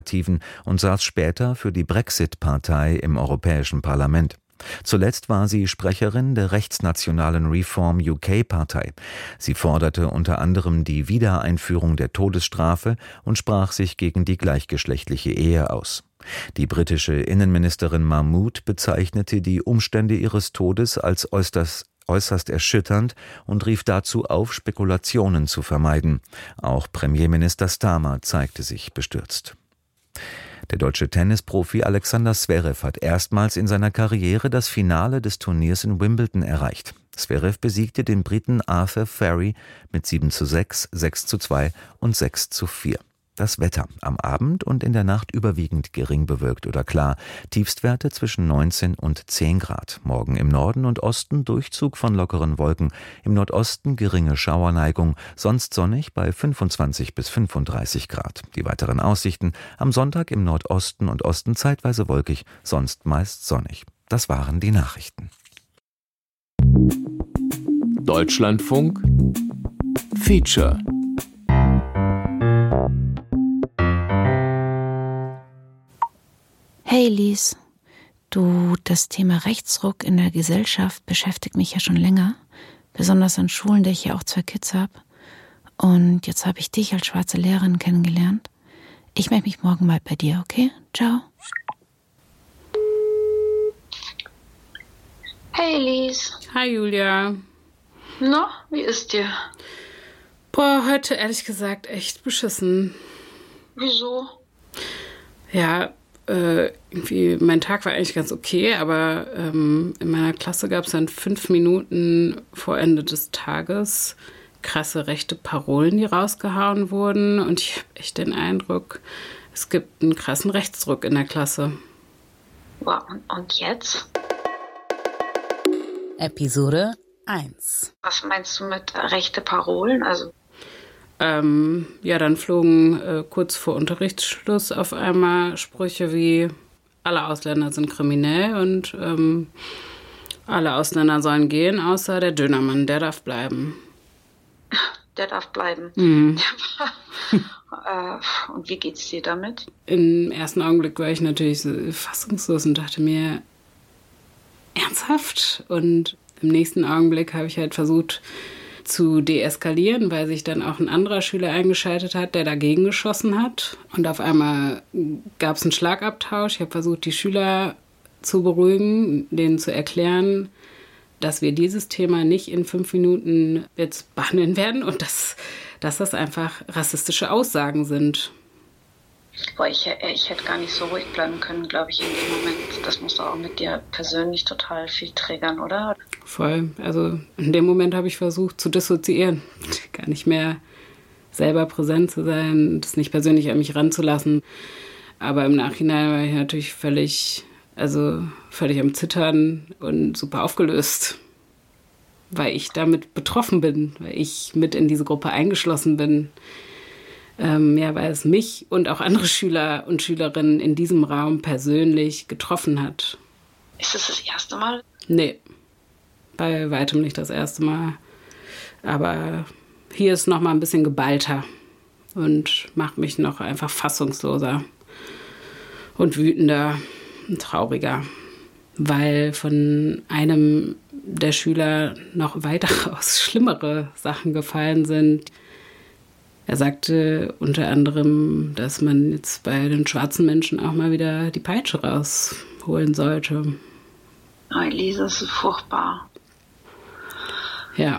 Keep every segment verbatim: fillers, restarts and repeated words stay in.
und saß später für die Brexit-Partei im Europäischen Parlament. Zuletzt war sie Sprecherin der rechtsnationalen Reform U K-Partei. Sie forderte unter anderem die Wiedereinführung der Todesstrafe und sprach sich gegen die gleichgeschlechtliche Ehe aus. Die britische Innenministerin Mahmood bezeichnete die Umstände ihres Todes als äußerst äußerst erschütternd und rief dazu auf, Spekulationen zu vermeiden. Auch Premierminister Starmer zeigte sich bestürzt. Der deutsche Tennisprofi Alexander Zverev hat erstmals in seiner Karriere das Finale des Turniers in Wimbledon erreicht. Zverev besiegte den Briten Arthur Ferry mit sieben zu sechs, sechs zu zwei und sechs zu vier. Das Wetter: am Abend und in der Nacht überwiegend gering bewölkt oder klar. Tiefstwerte zwischen neunzehn und zehn Grad. Morgen im Norden und Osten Durchzug von lockeren Wolken. Im Nordosten geringe Schauerneigung. Sonst sonnig bei fünfundzwanzig bis fünfunddreißig Grad. Die weiteren Aussichten: am Sonntag im Nordosten und Osten zeitweise wolkig, sonst meist sonnig. Das waren die Nachrichten. Deutschlandfunk Feature. Hey Lies, du, das Thema Rechtsruck in der Gesellschaft beschäftigt mich ja schon länger, besonders an Schulen, da ich ja auch zwei Kids habe. Und jetzt habe ich dich als schwarze Lehrerin kennengelernt. Ich melde mich morgen mal bei dir, okay? Ciao. Hey Lies. Hi Julia. Na, wie ist dir? Boah, heute ehrlich gesagt echt beschissen. Wieso? Ja, äh, irgendwie, mein Tag war eigentlich ganz okay, aber ähm, in meiner Klasse gab es dann fünf Minuten vor Ende des Tages krasse rechte Parolen, die rausgehauen wurden. Und ich habe echt den Eindruck, es gibt einen krassen Rechtsruck in der Klasse. Wow, und, und jetzt? Episode eins. Was meinst du mit rechte Parolen? Also Ähm, ja, dann flogen äh, kurz vor Unterrichtsschluss auf einmal Sprüche wie: alle Ausländer sind kriminell und ähm, alle Ausländer sollen gehen, außer der Dönermann, der darf bleiben. Der darf bleiben. Mhm. äh, und wie geht's dir damit? Im ersten Augenblick war ich natürlich so fassungslos und dachte mir, ernsthaft? Und im nächsten Augenblick habe ich halt versucht zu deeskalieren, weil sich dann auch ein anderer Schüler eingeschaltet hat, der dagegen geschossen hat. Und auf einmal gab es einen Schlagabtausch. Ich habe versucht, die Schüler zu beruhigen, denen zu erklären, dass wir dieses Thema nicht in fünf Minuten jetzt behandeln werden und dass, dass das einfach rassistische Aussagen sind. Boah, ich, ich hätte gar nicht so ruhig bleiben können, glaube ich, in dem Moment. Das muss doch auch mit dir persönlich total viel triggern, oder? Voll. Also in dem Moment habe ich versucht zu dissoziieren. Gar nicht mehr selber präsent zu sein, das nicht persönlich an mich ranzulassen. Aber im Nachhinein war ich natürlich völlig, also völlig am Zittern und super aufgelöst. Weil ich damit betroffen bin, weil ich mit in diese Gruppe eingeschlossen bin. Ähm, ja, weil es mich und auch andere Schüler und Schülerinnen in diesem Raum persönlich getroffen hat. Ist das das erste Mal? Nee, bei weitem nicht das erste Mal. Aber hier ist noch mal ein bisschen geballter und macht mich noch einfach fassungsloser und wütender und trauriger, weil von einem der Schüler noch weitaus schlimmere Sachen gefallen sind. Er sagte unter anderem, dass man jetzt bei den schwarzen Menschen auch mal wieder die Peitsche rausholen sollte. Oh, Elise, das ist furchtbar. Ja.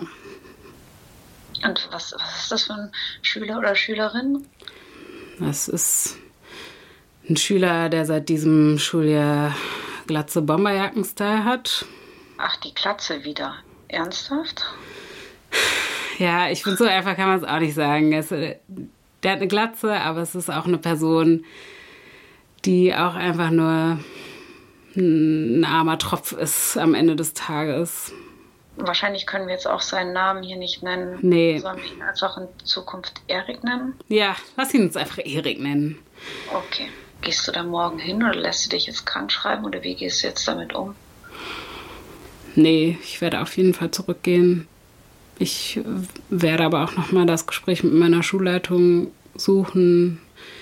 Und was, was ist das für ein Schüler oder Schülerin? Das ist ein Schüler, der seit diesem Schuljahr glatze Bomberjacken-Style hat. Ach, die Glatze wieder. Ernsthaft? Ja, ich finde, so einfach kann man es auch nicht sagen. Es, der hat eine Glatze, aber es ist auch eine Person, die auch einfach nur ein armer Tropf ist am Ende des Tages. Wahrscheinlich können wir jetzt auch seinen Namen hier nicht nennen. Nee. Sollen wir ihn einfach in Zukunft Erik nennen? Ja, lass ihn uns einfach Erik nennen. Okay. Gehst du da morgen hin oder lässt du dich jetzt krank schreiben oder wie gehst du jetzt damit um? Nee, ich werde auf jeden Fall zurückgehen. Ich werde aber auch nochmal das Gespräch mit meiner Schulleitung suchen.